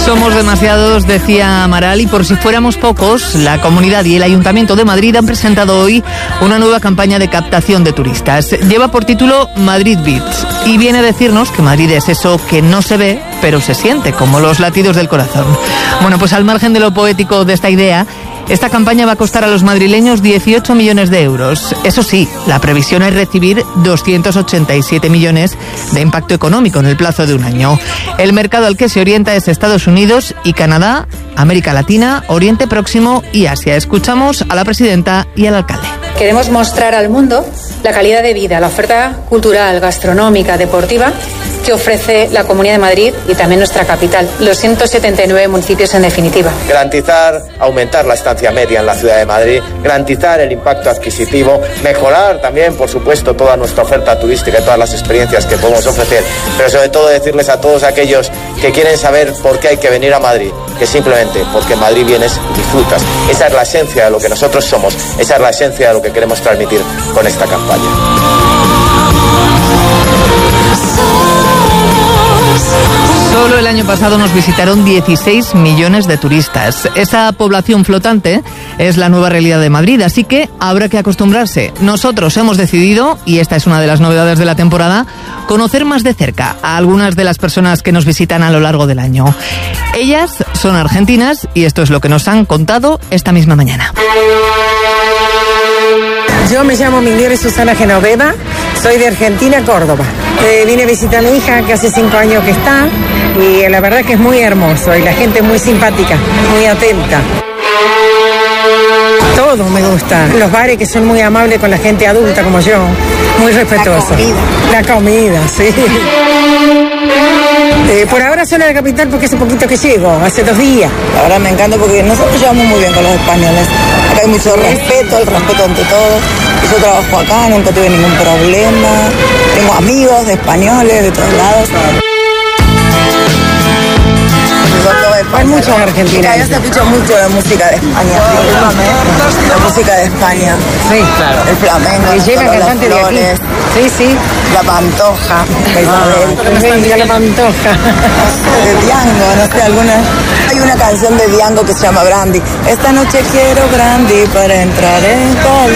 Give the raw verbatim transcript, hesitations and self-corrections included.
Somos demasiados, decía Amaral, y por si fuéramos pocos, la Comunidad y el Ayuntamiento de Madrid han presentado hoy una nueva campaña de captación de turistas. Lleva por título Madrid Beats y viene a decirnos que Madrid es eso que no se ve, pero se siente, como los latidos del corazón. Bueno, pues al margen de lo poético de esta idea, esta campaña va a costar a los madrileños dieciocho millones de euros. Eso sí, la previsión es recibir doscientos ochenta y siete millones de impacto económico en el plazo de un año. El mercado al que se orienta es Estados Unidos y Canadá, América Latina, Oriente Próximo y Asia. Escuchamos a la presidenta y al alcalde. Queremos mostrar al mundo la calidad de vida, la oferta cultural, gastronómica, deportiva que ofrece la Comunidad de Madrid y también nuestra capital, los ciento setenta y nueve municipios en definitiva. Garantizar, aumentar la estancia media en la ciudad de Madrid, garantizar el impacto adquisitivo, mejorar también, por supuesto, toda nuestra oferta turística y todas las experiencias que podemos ofrecer, pero sobre todo decirles a todos aquellos que quieren saber por qué hay que venir a Madrid, que simplemente porque en Madrid vienes y disfrutas. Esa es la esencia de lo que nosotros somos, esa es la esencia de lo que queremos transmitir con esta campaña. Solo el año pasado nos visitaron dieciséis millones de turistas. Esa población flotante es la nueva realidad de Madrid, así que habrá que acostumbrarse. Nosotros hemos decidido, y esta es una de las novedades de la temporada, conocer más de cerca a algunas de las personas que nos visitan a lo largo del año. Ellas son argentinas y esto es lo que nos han contado esta misma mañana. Yo me llamo Miguel Susana Genoveva, soy de Argentina, Córdoba. Eh, vine a visitar a mi hija, que hace cinco años que está, y la verdad que es muy hermoso, y la gente es muy simpática, muy atenta. Todo me gusta. Los bares que son muy amables con la gente adulta como yo, muy respetuosos. La comida. La comida, sí. Eh, por ahora solo a la capital porque hace poquito que llego, hace dos días. La verdad me encanta porque nosotros llevamos muy bien con los españoles. Acá hay mucho respeto, el respeto ante todo. Yo trabajo acá, nunca tuve ningún problema. Tengo amigos de españoles de todos lados. Hay muchos argentinos. Ya se escucha mucho la música de España. La música de España. Sí, claro. El flamenco. Y llega cantante de aquí. Sí, sí. La Pantoja. Ah, la Pantoja. De Diango, no sé, alguna. Hay una canción de Diango que se llama Brandy. Esta noche quiero Brandy para entrar en todo.